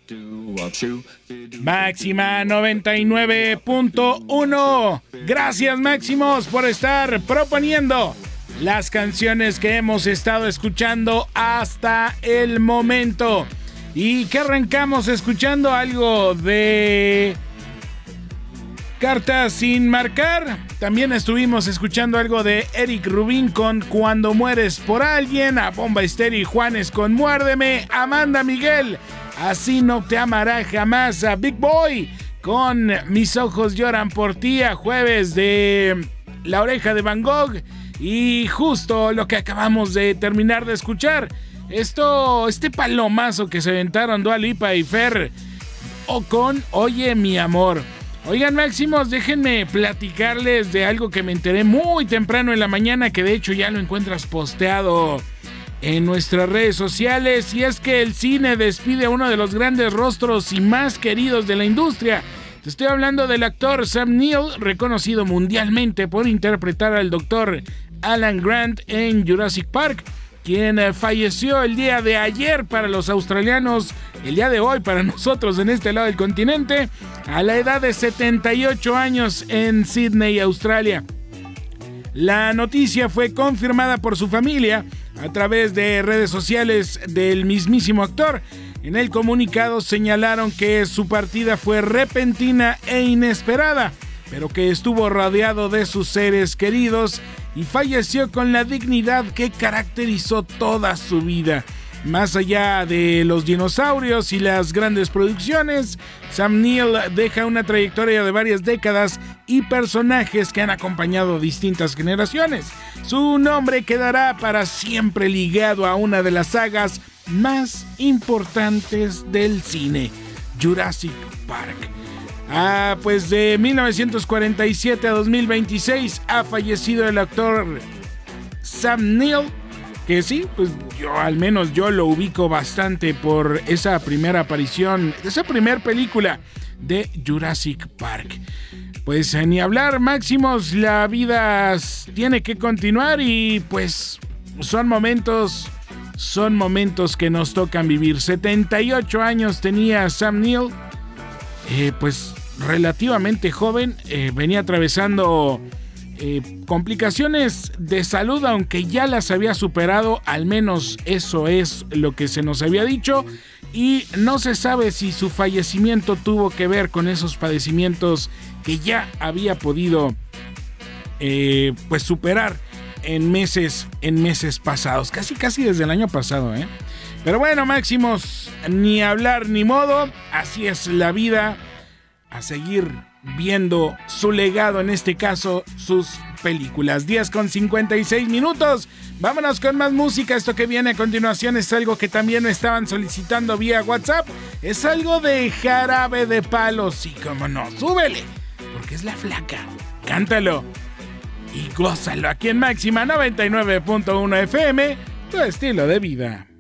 Máxima 99.1. Gracias, Máximos, por estar proponiendo las canciones que hemos estado escuchando hasta el momento. Y que arrancamos escuchando algo de Cartas sin marcar. También estuvimos escuchando algo de Eric Rubin con Cuando mueres por alguien, a Bomba Estéreo y Juanes con Muérdeme, Amanda Miguel, Así no te amará jamás, a Big Boy con Mis ojos lloran por ti, a Jueves de La oreja de Van Gogh, y justo lo que acabamos de terminar de escuchar, este palomazo que se aventaron Dua Lipa y Fer, o con Oye mi amor. Oigan, Máximos, déjenme platicarles de algo que me enteré muy temprano en la mañana, que de hecho ya lo encuentras posteado en nuestras redes sociales, y es que el cine despide a uno de los grandes rostros y más queridos de la industria. Te estoy hablando del actor Sam Neill, reconocido mundialmente por interpretar al Dr. Alan Grant en Jurassic Park, quien falleció el día de ayer para los australianos, el día de hoy para nosotros en este lado del continente, a la edad de 78 años en Sydney, Australia. La noticia fue confirmada por su familia a través de redes sociales del mismísimo actor. En el comunicado señalaron que su partida fue repentina e inesperada, pero que estuvo rodeado de sus seres queridos y falleció con la dignidad que caracterizó toda su vida. Más allá de los dinosaurios y las grandes producciones, Sam Neill deja una trayectoria de varias décadas y personajes que han acompañado distintas generaciones. Su nombre quedará para siempre ligado a una de las sagas más importantes del cine, Jurassic Park. Pues de 1947 a 2026 ha fallecido el actor Sam Neill, que sí, pues al menos yo lo ubico bastante por esa primera aparición, esa primera película de Jurassic Park. Pues ni hablar, Máximos, la vida tiene que continuar y pues son momentos que nos tocan vivir. 78 años tenía Sam Neill, pues relativamente joven, venía atravesando complicaciones de salud, aunque ya las había superado, al menos eso es lo que se nos había dicho, y no se sabe si su fallecimiento tuvo que ver con esos padecimientos que ya había podido pues superar en meses pasados, casi desde el año pasado, Pero bueno, Máximos, ni hablar ni modo, así es la vida, a seguir viendo su legado, en este caso sus películas. 10:56. Vámonos con más música. Esto que viene a continuación es algo que también me estaban solicitando vía WhatsApp. Es algo de Jarabe de Palo. Sí, cómo no, súbele, porque es la flaca. Cántalo y gózalo aquí en Máxima 99.1 FM, tu estilo de vida.